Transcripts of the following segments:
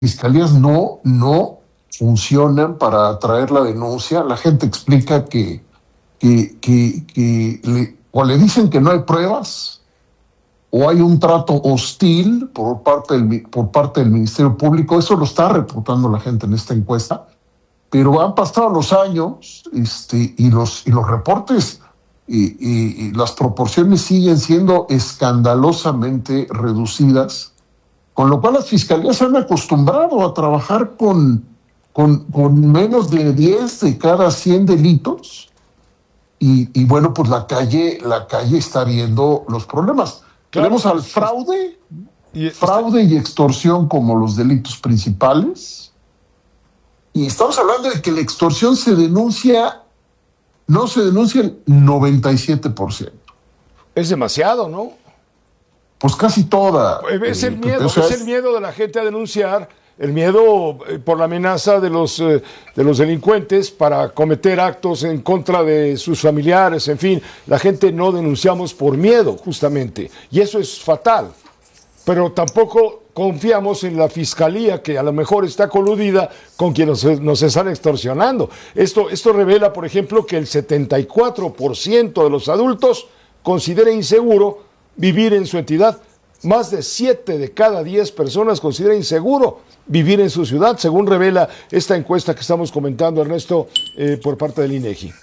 fiscalías no funcionan para atraer la denuncia. La gente explica que o le dicen que no hay pruebas o hay un trato hostil por parte del Ministerio Público. Eso lo está reportando la gente en esta encuesta. Pero han pasado los años y los reportes y las proporciones siguen siendo escandalosamente reducidas, con lo cual las fiscalías se han acostumbrado a trabajar con menos de 10 de cada 100 delitos y bueno, pues la calle está viendo los problemas. Claro. Tenemos al fraude y extorsión como los delitos principales. Y estamos hablando de que la extorsión no se denuncia el 97%. Es demasiado, ¿no? Pues casi toda. Es el miedo, es el miedo de la gente a denunciar, el miedo por la amenaza de los delincuentes para cometer actos en contra de sus familiares, en fin. La gente no denunciamos por miedo, justamente, y eso es fatal. Pero tampoco confiamos en la fiscalía, que a lo mejor está coludida con quienes nos están extorsionando. Esto revela, por ejemplo, que el 74% de los adultos considera inseguro vivir en su entidad. Más de 7 de cada 10 personas considera inseguro vivir en su ciudad, según revela esta encuesta que estamos comentando, Ernesto, por parte del INEGI.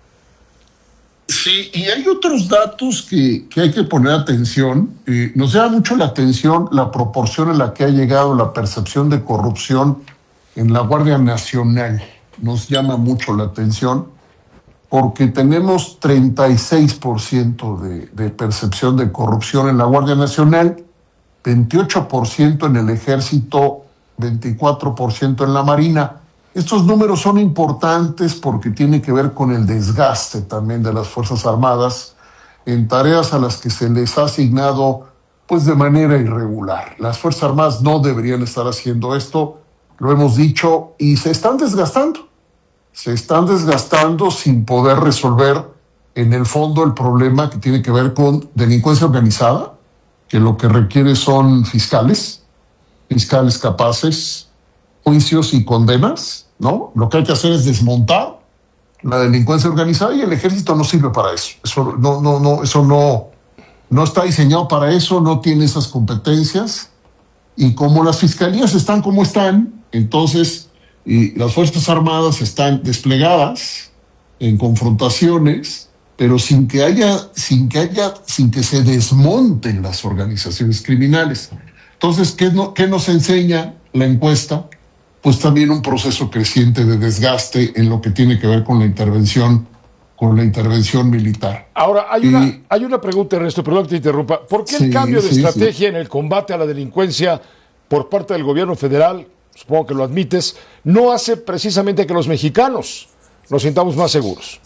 Sí, y hay otros datos que hay que poner atención. Nos llama mucho la atención la proporción en la que ha llegado la percepción de corrupción en la Guardia Nacional. Nos llama mucho la atención porque tenemos 36% de percepción de corrupción en la Guardia Nacional, 28% en el Ejército, 24% en la Marina. Estos números son importantes porque tienen que ver con el desgaste también de las Fuerzas Armadas en tareas a las que se les ha asignado pues de manera irregular. Las Fuerzas Armadas no deberían estar haciendo esto, lo hemos dicho, y se están desgastando. Se están desgastando sin poder resolver en el fondo el problema que tiene que ver con delincuencia organizada, que lo que requiere son fiscales capaces, juicios y condenas, ¿no? Lo que hay que hacer es desmontar la delincuencia organizada y el ejército no sirve para eso. Eso no está diseñado para eso, no tiene esas competencias. Y como las fiscalías están como están, entonces las Fuerzas Armadas están desplegadas en confrontaciones, pero sin que se desmonten las organizaciones criminales. Entonces, ¿qué nos enseña la encuesta? Pues también un proceso creciente de desgaste en lo que tiene que ver con la intervención militar. Ahora, hay una pregunta, Ernesto, perdón que te interrumpa. ¿Por qué el cambio de estrategia en el combate a la delincuencia por parte del gobierno federal, supongo que lo admites, no hace precisamente que los mexicanos nos sintamos más seguros?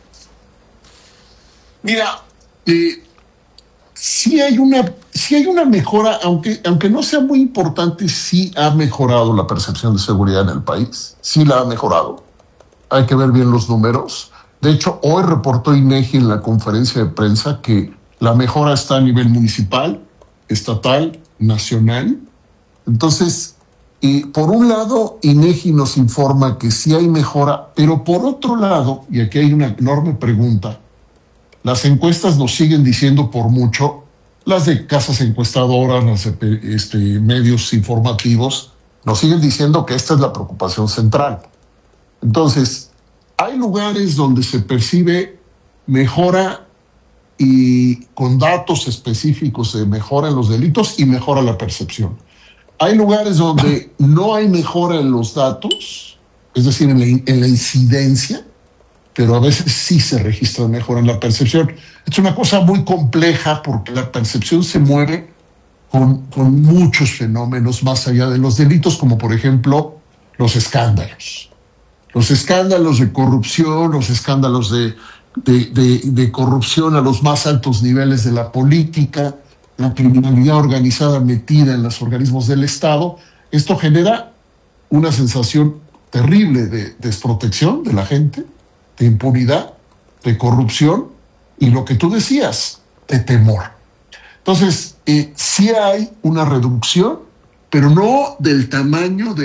Mira, sí hay una mejora, aunque no sea muy importante, sí ha mejorado la percepción de seguridad en el país. Sí la ha mejorado. Hay que ver bien los números. De hecho, hoy reportó INEGI en la conferencia de prensa que la mejora está a nivel municipal, estatal, nacional. Entonces, por un lado, INEGI nos informa que sí hay mejora, pero por otro lado, y aquí hay una enorme pregunta, las encuestas nos siguen diciendo por mucho, las de casas encuestadoras, las de medios informativos, nos siguen diciendo que esta es la preocupación central. Entonces, hay lugares donde se percibe mejora y con datos específicos se mejoran los delitos y mejora la percepción. Hay lugares donde no hay mejora en los datos, es decir, en la incidencia, pero a veces sí se registra mejora en la percepción. Es una cosa muy compleja porque la percepción se mueve con muchos fenómenos más allá de los delitos, como por ejemplo los escándalos. Los escándalos de corrupción, los escándalos de corrupción a los más altos niveles de la política, la criminalidad organizada metida en los organismos del Estado. Esto genera una sensación terrible de desprotección de la gente, de impunidad, de corrupción y lo que tú decías, de temor. Entonces, sí hay una reducción, pero no del tamaño de